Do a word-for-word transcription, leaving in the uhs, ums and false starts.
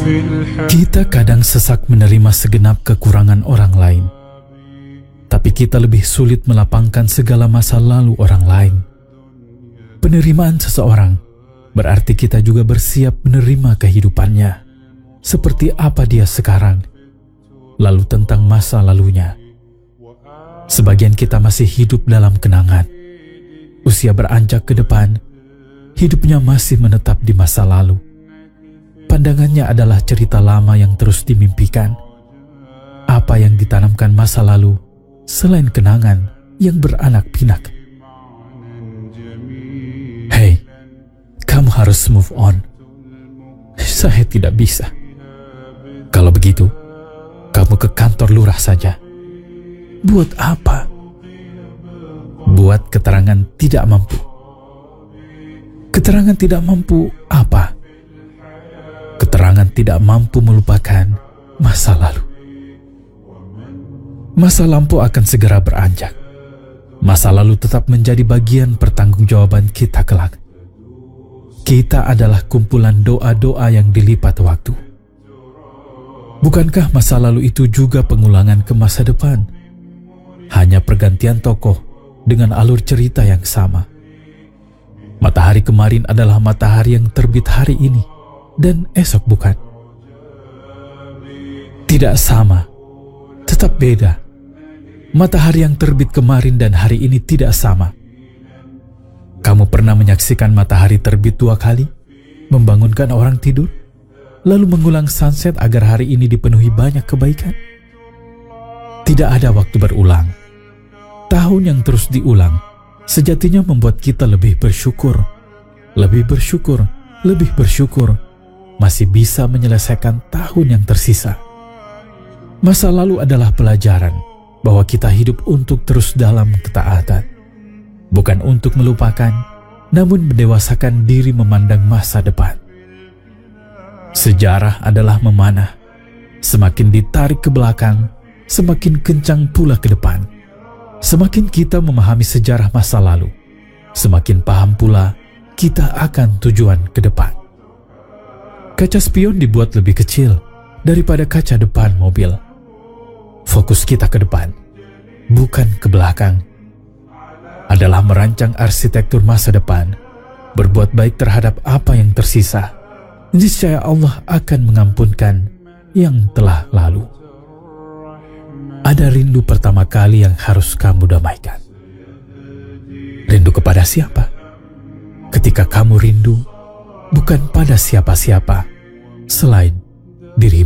Kita kadang sesak menerima segenap kekurangan orang lain, tapi kita lebih sulit melapangkan segala masa lalu orang lain. Penerimaan seseorang berarti kita juga bersiap menerima kehidupannya, seperti apa dia sekarang, lalu tentang masa lalunya. Sebagian kita masih hidup dalam kenangan. Usia beranjak ke depan, hidupnya masih menetap di masa lalu. Pandangannya adalah cerita lama yang terus dimimpikan. Apa yang ditanamkan masa lalu selain kenangan yang beranak pinak? Hei, kamu harus move on. Saya tidak bisa. Kalau begitu, kamu ke kantor lurah saja. Buat apa? Buat keterangan tidak mampu. Keterangan tidak mampu apa? Keterangan tidak mampu melupakan masa lalu. Masa lampau akan segera beranjak. Masa lalu tetap menjadi bagian pertanggungjawaban kita kelak. Kita adalah kumpulan doa-doa yang dilipat waktu. Bukankah masa lalu itu juga pengulangan ke masa depan? Hanya pergantian tokoh dengan alur cerita yang sama. Matahari kemarin adalah matahari yang terbit hari ini, dan esok bukan. Tidak sama, tetap beda. Matahari yang terbit kemarin dan hari ini tidak sama. Kamu pernah menyaksikan matahari terbit dua kali, membangunkan orang tidur, lalu mengulang sunset agar hari ini dipenuhi banyak kebaikan? Tidak ada waktu berulang. Tahun yang terus diulang sejatinya membuat kita lebih bersyukur, lebih bersyukur, lebih bersyukur masih bisa menyelesaikan tahun yang tersisa. Masa lalu adalah pelajaran bahwa kita hidup untuk terus dalam ketaatan, bukan untuk melupakan, namun mendewasakan diri memandang masa depan. Sejarah adalah memanah. Semakin ditarik ke belakang, semakin kencang pula ke depan. Semakin kita memahami sejarah masa lalu, semakin paham pula kita akan tujuan ke depan. Kaca spion dibuat lebih kecil daripada kaca depan mobil. Fokus kita ke depan, bukan ke belakang, adalah merancang arsitektur masa depan, berbuat baik terhadap apa yang tersisa. Niscaya Allah akan mengampunkan yang telah lalu. Ada rindu pertama kali yang harus kamu damaikan. Rindu kepada siapa? Ketika kamu rindu, bukan pada siapa-siapa selain dirimu.